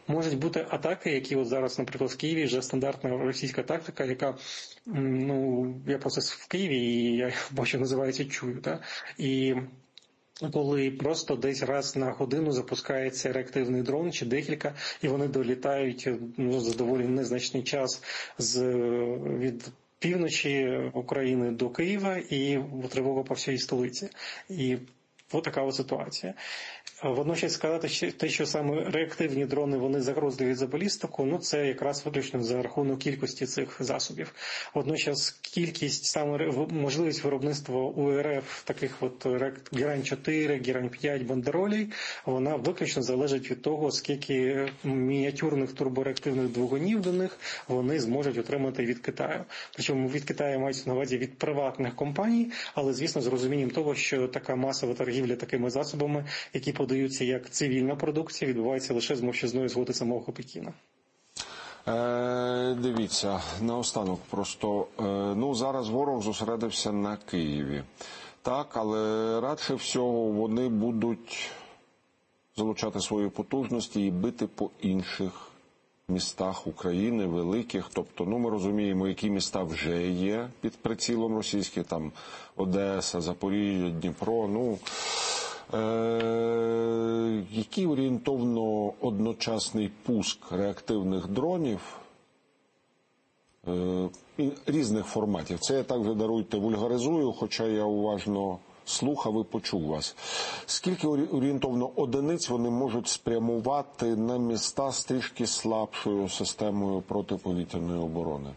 можуть бути атаки, які от зараз, наприклад, в Києві вже стандартна російська тактика, яка, я просто в Києві, і я бачу, називається чую, так? І коли просто десь раз на годину запускається реактивний дрон чи декілька, і вони долітають за доволі незначний час від півночі України до Києва і тривога по всій столиці. І ось така ось ситуація. Водночас сказати, те, що саме реактивні дрони, вони загрозливі за балістику, це якраз виключно за рахунок кількості цих засобів. Водночас кількість, саме можливість виробництва у РФ таких от Герань-4, Герань-5 бандеролей, вона виключно залежить від того, скільки мініатюрних турбореактивних двигунів до них вони зможуть отримати від Китаю. Причому від Китаю мається на увазі від приватних компаній, але, звісно, з розумінням того, що така масова торгівля такими засобами, які подаються як цивільна продукція, відбувається лише з мовчазної згоди самого Пекіна. Дивіться, наостанок просто, зараз ворог зосередився на Києві. Так, але радше всього вони будуть залучати свої потужності і бити по інших містах України, великих. Тобто, ми розуміємо, які міста вже є під прицілом російським, там Одеса, Запоріжжя, Дніпро, який орієнтовно одночасний пуск реактивних дронів різних форматів. Це я так вже, даруйте, вульгаризую, хоча я уважно слухав і почув вас. Скільки орієнтовно одиниць вони можуть спрямувати на міста з трішки слабшою системою протиповітряної оборони?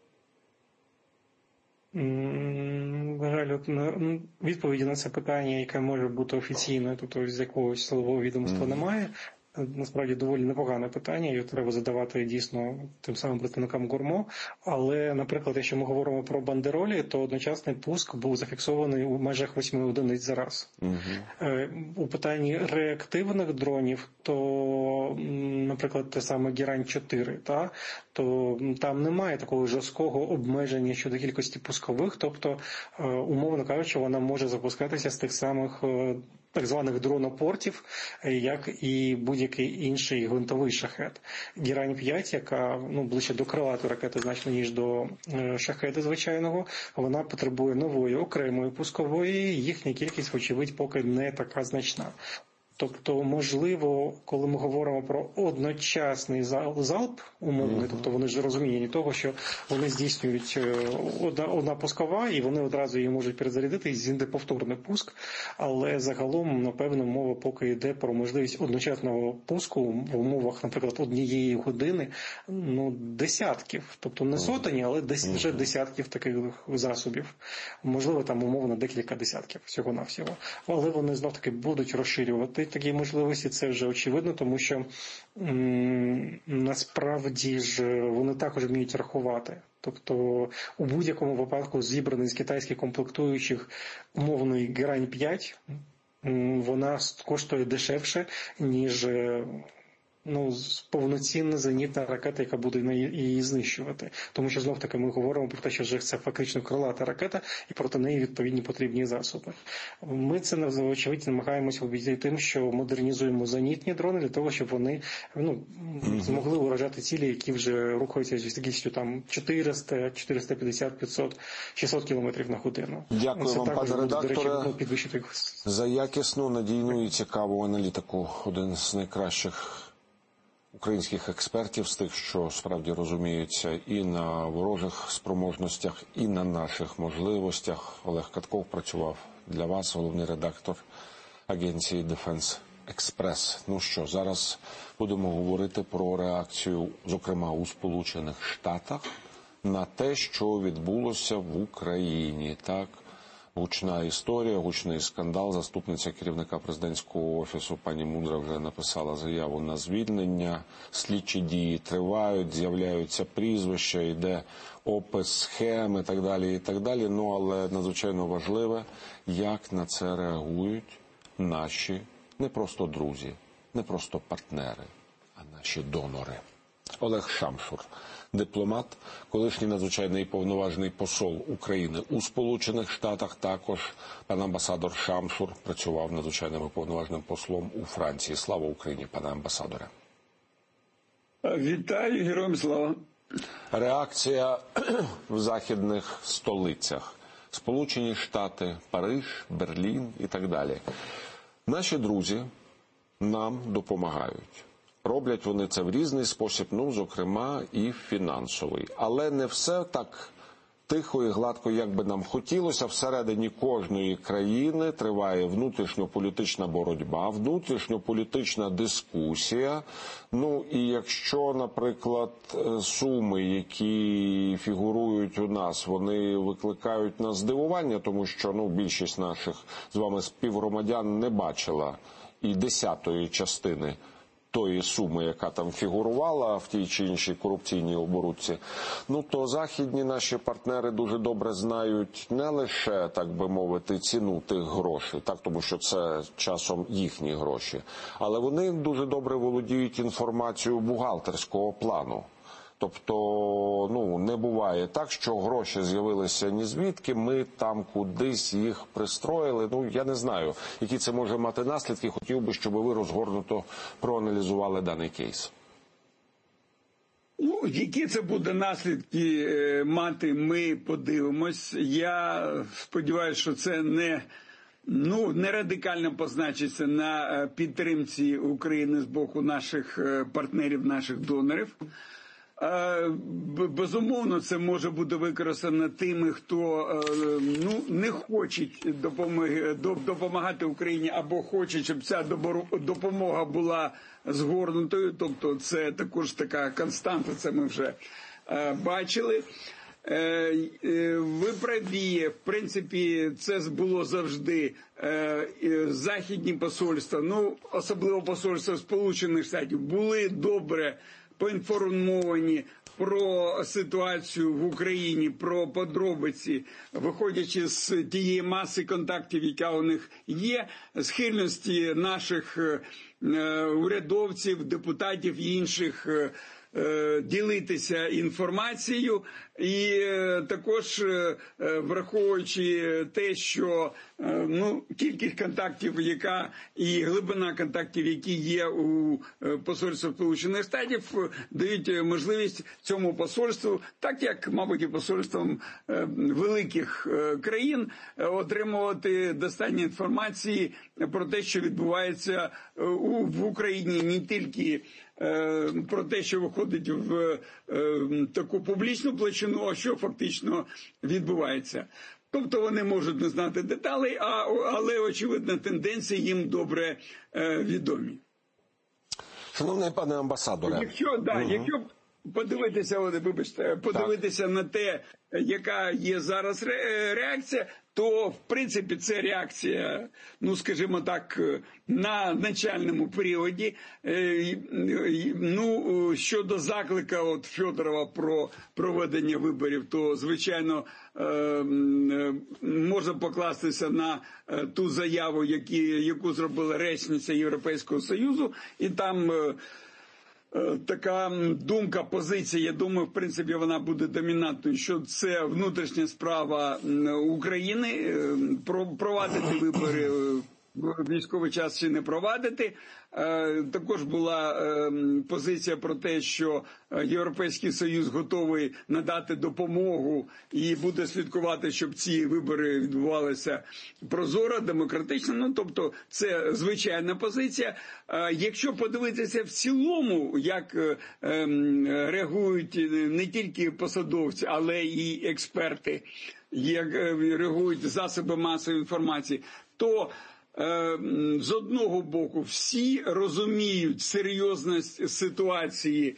Відповіді на це питання, яке може бути офіційною, тобто з якогось силового відомства немає. Насправді доволі непогане питання, його треба задавати дійсно тим самим представникам ГУРМО. Але, наприклад, якщо ми говоримо про бандеролі, то одночасний пуск був зафіксований у межах 8 одиниць за раз. У питанні реактивних дронів, то, наприклад, те саме Герань-4, то там немає такого жорсткого обмеження щодо кількості пускових, тобто, умовно кажучи, вона може запускатися з тих самих так званих дронопортів, як і будь-який інший гвинтовий шахет. Герань-5, яка ближче до крилатої ракети значно, ніж до шахети звичайного, вона потребує нової окремої пускової, їхня кількість, вочевидь, поки не така значна. Тобто, можливо, коли ми говоримо про одночасний залп умовний, тобто вони ж розуміють того, що вони здійснюють одна пускова, і вони одразу її можуть перезарядити і здійснити повторний пуск, але загалом, напевно, мова поки йде про можливість одночасного пуску в умовах, наприклад, однієї години, десятків, тобто не сотні, але вже десятків таких засобів. Можливо, там умовно декілька десятків всього-навсього. Але вони знов-таки будуть розширювати такі можливості, це вже очевидно, тому що насправді ж вони також вміють рахувати. Тобто у будь-якому випадку зібраний з китайських комплектуючих умовний Герань-5, вона коштує дешевше, ніж повноцінна зенітна ракета, яка буде її знищувати. Тому що, знов-таки, ми говоримо про те, що це фактично крилата ракета, і проти неї відповідні потрібні засоби. Ми це, очевидно, намагаємося обійти тим, що модернізуємо зенітні дрони для того, щоб вони змогли уражати цілі, які вже рухаються з швидкістю 400, 450, 500, 600 км на годину. Дякую вам, пане редакторе, за якісну, надійну і цікаву аналітику. Один з найкращих українських експертів, з тих, що справді розуміються і на ворожих спроможностях, і на наших можливостях. Олег Катков працював для вас, головний редактор агенції Defense Express. Зараз будемо говорити про реакцію, зокрема у Сполучених Штатах, на те, що відбулося в Україні. Так, гучна історія, гучний скандал. Заступниця керівника президентського офісу пані Мудра вже написала заяву на звільнення. Слідчі дії тривають, з'являються прізвища, йде опис схем і так далі, і так далі. Але надзвичайно важливе, як на це реагують наші не просто друзі, не просто партнери, а наші донори. Олег Шамшур, дипломат, колишній надзвичайний повноважний посол України у Сполучених Штатах, також пан амбасадор Шамшур працював надзвичайним повноважним послом у Франції. Слава Україні, пане амбасадоре! Вітаю, героям слава. Реакція в західних столицях. Сполучені Штати, Париж, Берлін і так далі. Наші друзі нам допомагають. Роблять вони це в різний спосіб, зокрема і фінансовий. Але не все так тихо і гладко, як би нам хотілося. Всередині кожної країни триває внутрішньополітична боротьба, внутрішньополітична дискусія. І якщо, наприклад, суми, які фігурують у нас, вони викликають нас здивування, тому що більшість наших з вами співгромадян не бачила і 10-ї частини тої суми, яка там фігурувала в тій чи іншій корупційній оборудці, то західні наші партнери дуже добре знають не лише, так би мовити, ціну тих грошей, тому що це часом їхні гроші, але вони дуже добре володіють інформацією бухгалтерського плану. Тобто, не буває так, що гроші з'явилися ні звідки, ми там кудись їх пристроїли. Я не знаю, які це може мати наслідки. Хотів би, щоб ви розгорнуто проаналізували даний кейс. Які це буде наслідки мати, ми подивимось. Я сподіваюся, що це не радикально позначиться на підтримці України з боку наших партнерів, наших донорів. Безумовно, це може бути використано тими, хто не хоче допомагати Україні або хоче, щоб ця допомога була згорнутою. Тобто це також така константа, це ми вже бачили. Ви праві, в принципі, це було завжди. Західні посольства, особливо посольства Сполучених Штатів, були добре поінформовані про ситуацію в Україні, про подробиці, виходячи з тієї маси контактів, яка у них є, схильності наших урядовців, депутатів і інших ділитися інформацією, і також враховуючи те, що кількість контактів, і глибина контактів, які є у посольстві Сполучених Штатів, дають можливість цьому посольству, так як, мабуть, і посольствам великих країн, отримувати достатньо інформації про те, що відбувається в Україні, не тільки про те, що виходить в таку публічну площину, а що фактично відбувається. Тобто вони можуть не знати деталей, але, очевидно, тенденції їм добре відомі. Шановний пане амбасадоре. Якщо подивитися на те, яка є зараз реакція, то, в принципі, це реакція, скажімо так, на начальному періоді. Щодо заклика Федорова про проведення виборів, то, звичайно, можна покластися на ту заяву, яку зробила речниця Європейського Союзу, і там така думка, позиція, я думаю, в принципі, вона буде домінантною, що це внутрішня справа України, провадити вибори в військовий час чи не провадити. Також була позиція про те, що Європейський Союз готовий надати допомогу і буде слідкувати, щоб ці вибори відбувалися прозоро, демократично. Тобто це звичайна позиція. Якщо подивитися в цілому, як реагують не тільки посадовці, але і експерти, як реагують засоби масової інформації, то з одного боку, всі розуміють серйозність ситуації,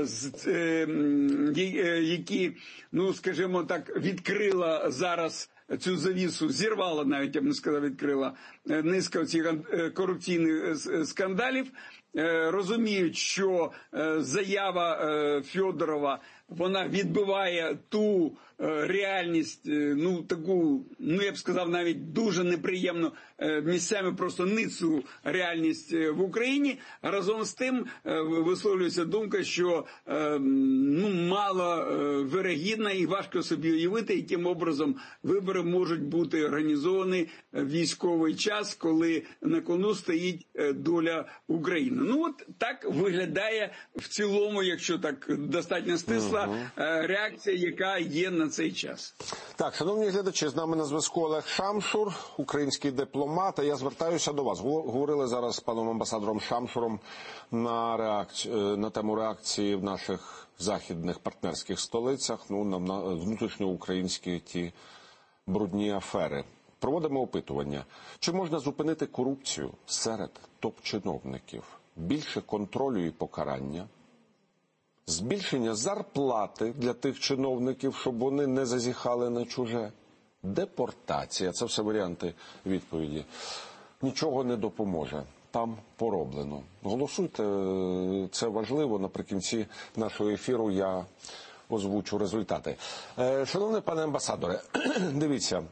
які, скажімо так, відкрила зараз цю завісу, зірвала навіть, я б не сказав, відкрила низка цих корупційних скандалів, розуміють, що заява Федорова, вона відбиває ту реальність, таку, я б сказав, навіть дуже неприємну місцями просто ницу реальність в Україні. Разом з тим висловлюється думка, що мало вирогідна і важко собі уявити, яким образом вибори можуть бути організовані в військовий час, коли на кону стоїть доля України. Ну от так виглядає в цілому, якщо так достатньо стисла, реакція, яка є на цей час. Так, шановні глядачі, з нами на зв'язку Олег Шамшур, український дипломат. Я звертаюся до вас. Говорили зараз з паном амбасадором Шамшуром на тему реакції в наших західних партнерських столицях, на внутрішньоукраїнські ті брудні афери. Проводимо опитування. Чи можна зупинити корупцію серед топ-чиновників? Більше контролю і покарання? Збільшення зарплати для тих чиновників, щоб вони не зазіхали на чуже? Депортація. Це все варіанти відповіді. Нічого не допоможе. Там пороблено. Голосуйте, це важливо. Наприкінці нашого ефіру я озвучу результати. Шановний пане амбасадоре, дивіться,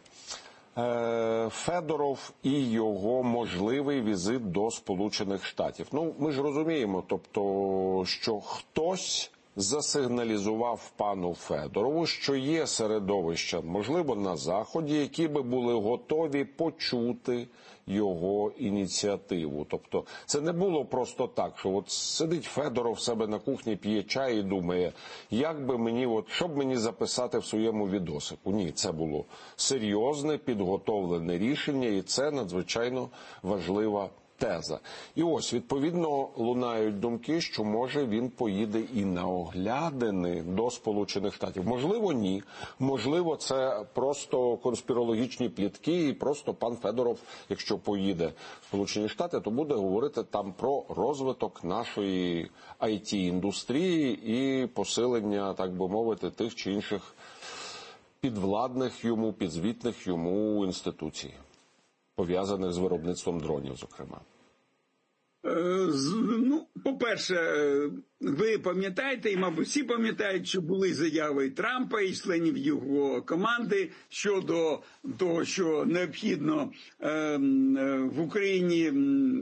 Федоров і його можливий візит до Сполучених Штатів. Ми ж розуміємо, що хтось засигналізував пану Федорову, що є середовища, можливо, на Заході, які би були готові почути його ініціативу. Тобто це не було просто так, що от сидить Федоров в себе на кухні, п'є чай і думає, як би мені, що б мені записати в своєму відосику. Ні, це було серйозне, підготовлене рішення, і це надзвичайно важлива теза. І ось, відповідно, лунають думки, що, може, він поїде і на оглядини до Сполучених Штатів. Можливо, ні. Можливо, це просто конспірологічні плітки, і просто пан Федоров, якщо поїде в Сполучені Штати, то буде говорити там про розвиток нашої IT-індустрії і посилення, так би мовити, тих чи інших підвладних йому, підзвітних йому інституцій, пов'язаних з виробництвом дронів, зокрема. По-перше, ви пам'ятаєте, і, мабуть, всі пам'ятають, що були заяви Трампа і членів його команди щодо того, що необхідно в Україні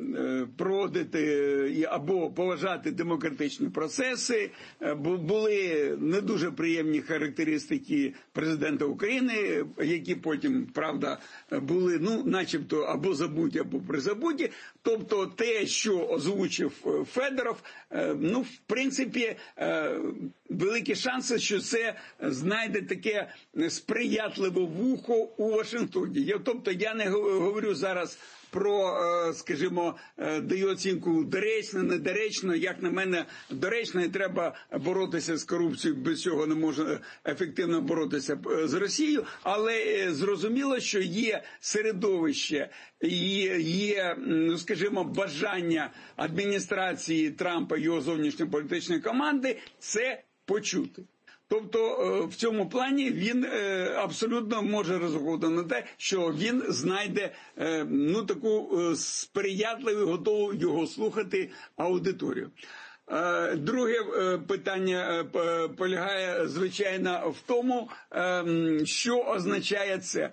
проводити або поважати демократичні процеси. Були не дуже приємні характеристики президента України, які потім, правда, були, начебто, або забуті, або призабуті. Тобто те, що озвучив Федоров, в принципі, великі шанси, що це знайде таке сприятливе вухо у Вашингтоні. Тобто я не говорю зараз про, скажімо, даю оцінку доречно, недоречно. Як на мене, доречно, і треба боротися з корупцією, без цього не можна ефективно боротися з Росією, але зрозуміло, що є середовище і є, скажімо, бажання адміністрації Трампа і його зовнішньополітичної команди це почути. Тобто в цьому плані він абсолютно може розраховувати на те, що він знайде таку сприятливу, готову його слухати аудиторію. Друге питання полягає, звичайно, в тому, що означає це.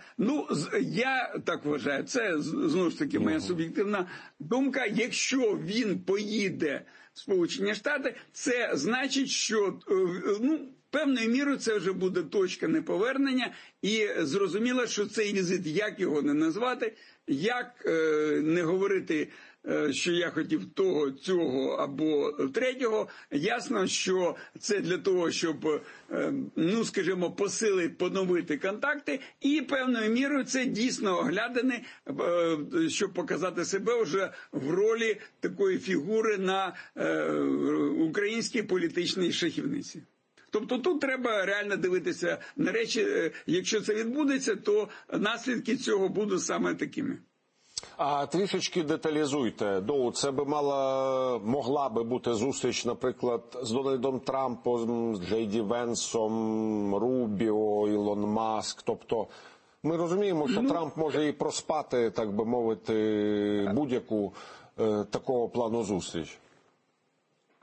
Я так вважаю, це, знову ж таки, моя суб'єктивна думка. Якщо він поїде в Сполучені Штати, це значить, що, певною мірою це вже буде точка неповернення, і зрозуміло, що цей візит, як його не назвати, як не говорити, що я хотів того, цього або третього, ясно, що це для того, щоб, скажімо, посилити, поновити контакти, і певною мірою це дійсно оглядини, щоб показати себе вже в ролі такої фігури на українській політичній шахівниці. Тобто тут треба реально дивитися на речі, якщо це відбудеться, то наслідки цього будуть саме такими. А трішечки деталізуйте. Це би могла би бути зустріч, наприклад, з Дональдом Трампом, з Джей Ді Венсом, Рубіо, Ілон Маск. Тобто ми розуміємо, що Трамп може і проспати, так би мовити, будь-яку такого плану зустріч.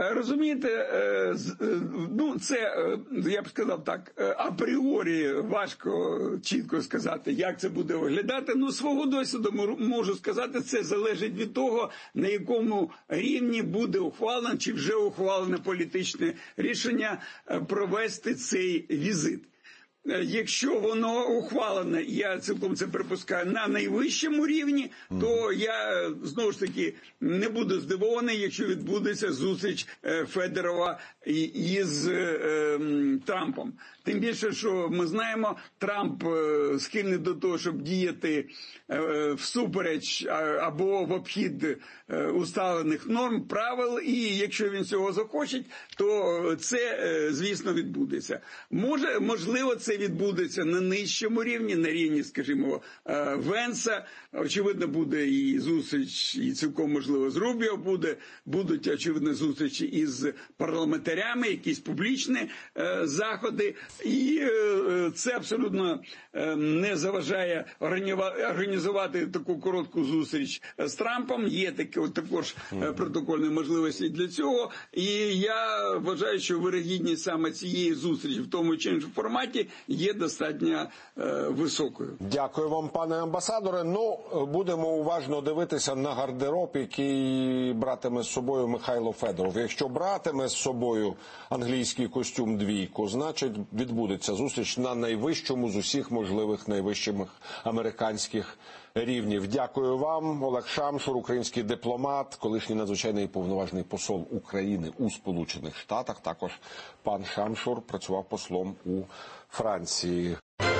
Розумієте, ну це, я б сказав так, апріорі важко чітко сказати, як це буде виглядати. Ну, свого досвіду можу сказати, це залежить від того, на якому рівні буде ухвалено, чи вже ухвалене політичне рішення провести цей візит. Якщо воно ухвалене, я цілком це припускаю, на найвищому рівні, то я, знову ж таки, не буду здивований, якщо відбудеться зустріч Федорова із Трампом. Тим більше, що ми знаємо, Трамп схильний до того, щоб діяти всупереч або в обхід усталених норм, правил, і якщо він цього захоче, то це, звісно, відбудеться. Можливо, це відбудеться на нижчому рівні, на рівні, скажімо, Венса. Очевидно, буде і зустріч, і цілком можливо з Рубіо будуть, очевидно, зустрічі із парламентарями, якісь публічні заходи. І це абсолютно не заважає організувати таку коротку зустріч з Трампом. Є також протокольні можливості для цього. І я вважаю, що вирогідність саме цієї зустрічі в тому чи іншому форматі є достатньо високою. Дякую вам, пане амбасадоре. Ну, будемо уважно дивитися на гардероб, який братиме з собою Михайло Федоров. Якщо братиме з собою англійський костюм двійку, значить відбудеться зустріч на найвищому з усіх можливих найвищих американських рівнів. Дякую вам. Олег Шамшур, український дипломат, колишній надзвичайний і повноважний посол України у Сполучених Штатах. Також пан Шамшур працював послом у Франції.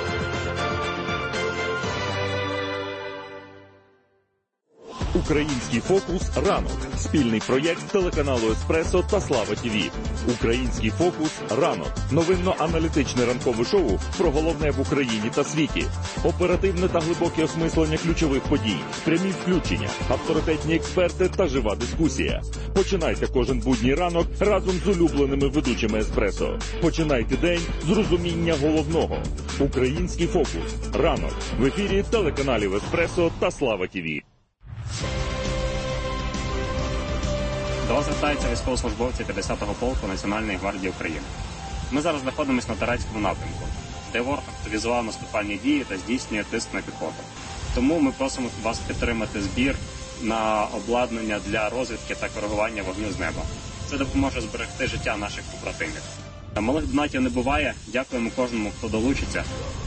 Український фокус ранок. Спільний проєкт телеканалу Еспресо та Слава ТВ. Український фокус ранок. Новинно-аналітичне ранкове шоу про головне в Україні та світі. Оперативне та глибоке осмислення ключових подій. Прямі включення, авторитетні експерти та жива дискусія. Починайте кожен будній ранок разом з улюбленими ведучими Еспресо. Починайте день з розуміння головного. Український фокус ранок. В ефірі телеканалів Еспресо та Слава ТВ. До вас звертаються військовослужбовці 50-го полку Національної гвардії України. Ми зараз знаходимося на Торецькому напрямку, де ворог активізував наступальні дії та здійснює тиск на піхоту. Тому ми просимо вас підтримати збір на обладнання для розвідки та коригування вогню з неба. Це допоможе зберегти життя наших побратимів. Малих донатів не буває. Дякуємо кожному, хто долучиться.